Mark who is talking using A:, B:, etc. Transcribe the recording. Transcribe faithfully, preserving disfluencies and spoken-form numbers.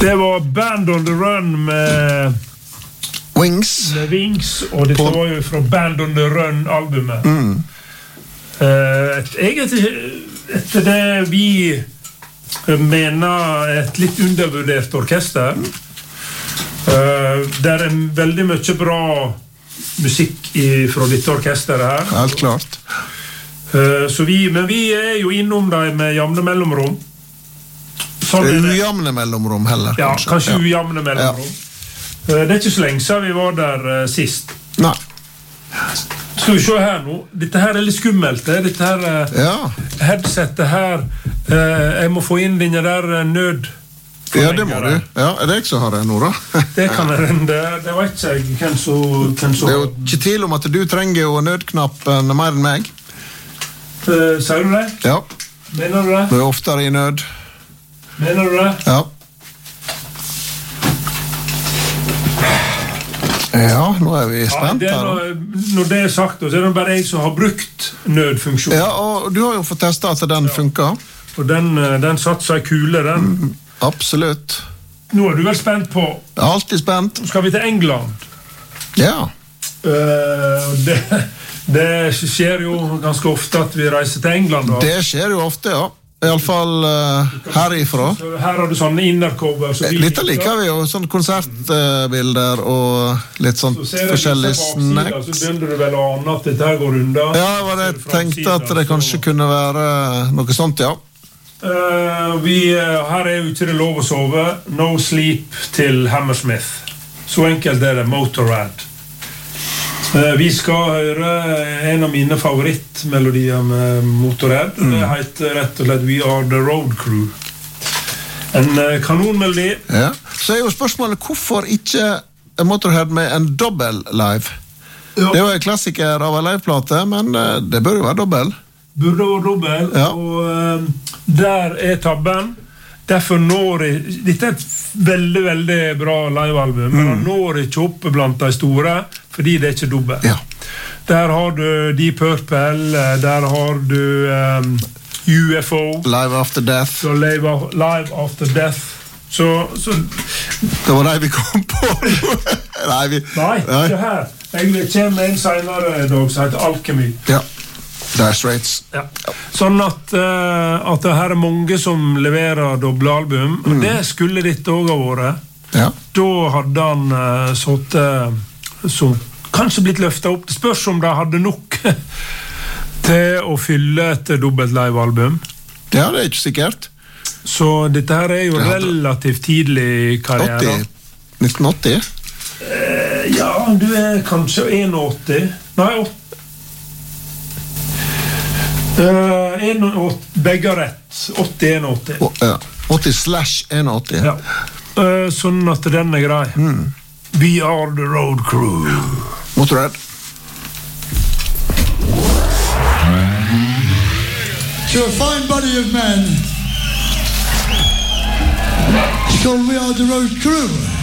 A: Det var Band on the Run med
B: Wings.
A: Med Wings, og dette på... var jo fra Band on the Run-albumet.
B: Mm.
A: Uh, et, egentlig etter det vi mener et litt undervurdert orkester. Uh, det er en veldig mye bra musikk i, fra dette orkesteret her.
B: Helt klart.
A: Uh, så vi, men vi er jo innom dem med jamne mellomrom. Sånn er det.
B: Ujamne mellomrom heller.
A: Ja,
B: kanskje,
A: kanskje
B: ja.
A: ujamne mellomrom.
B: Ja.
A: Uh, det er ikke så lenge siden vi var der uh, sist.
B: Nei.
A: Skal vi se her nå. Dette her er litt skummelt. Dette her uh,
B: ja.
A: headsetet her. Uh, jeg må få inn denne der uh, nød.
B: Ja, det må du. Ja, er det jeg som har det nå, da?
A: Det kan jeg rende. Det vet ikke jeg hvem som...
B: Det er jo ikke tvil om at du trenger jo nødknappen mer enn meg.
A: Uh, sier du det?
B: Ja.
A: Mener du det?
B: Du er oftere i nød.
A: Mener du det?
B: Ja. Ja, nå er vi spent
A: ja,
B: her.
A: Når, når det er sagt, så er det bare jeg som har brukt nødfunksjonen.
B: Ja, og du har jo fått testet at den ja. funker.
A: Og den, den satt seg kule, den.
B: Mm, absolutt.
A: Nå er du vel spent på?
B: Jeg er alltid spent.
A: Nå skal vi til England.
B: Ja.
A: Uh, det, det skjer jo ganske ofte at vi reiser til England. Da.
B: Det skjer jo ofte, ja. I alle fall uh, herifra.
A: Her har du sånne innercover. Så
B: litt liker vi jo sånne konsertbilder og litt sånn så forskjellige snacks.
A: Så begynner du vel å ane at dette her går unna.
B: Ja, det var det jeg tenkte at det kanskje kunne være noe sånt, ja.
A: Uh, vi, uh, her er jo ikke det lov å sove. No sleep til Hammersmith. Så enkelt er det. Motorrad. Uh, vi skal høre en av mine favorittmelodier med Motorhead. Mm. Det heter rett og slett We Are The Road Crew. En uh, kanonmelodi.
B: Ja. Så er jo spørsmålet hvorfor ikke Motorhead med en dobbel live? Ja. Det er jo en klassiker av en liveplate, men uh, det bør jo være dobbel.
A: Burde være dobbel, ja. Og uh, der er tabben. Derfor når jeg, dette er et veldig, veldig bra livealbum, mm. men han når ikke opp blant de store, fordi det er ikke dobbelt.
B: Ja.
A: Der har du Deep Purple, der har du um, U F O.
B: Live After Death.
A: Så live, live After Death. Så, så...
B: Det var det vi kom på. Nei, vi...
A: Nei, ikke her. Jeg kommer en senere dag som heter Alchemy.
B: Ja. Dire Straits.
A: Ja. Sånn at, uh, at det her er mange som leverer dobbeltalbum, og mm. det skulle ditt også ha vært.
B: Ja.
A: Da hadde han uh, sånt uh, som kanskje blitt løftet opp. Det spørs om de hadde nok til å fylle et dobbelt livealbum.
B: Ja, det er ikke sikkert.
A: Så dette her er jo ja, relativt tidlig karriere.
B: åtti nitten åtti?
A: Uh, ja, du er kanskje åtti. Nei, åtti. Uh, åtti, begge rett. åtti åtti.
B: Oh, ja. åtti slash åtti.
A: Ja. Uh, sånn at den er grei.
B: Mm.
A: We Are The Road Crew.
B: Motorhead.
C: To a fine body of men. It's called We Are The Road Crew.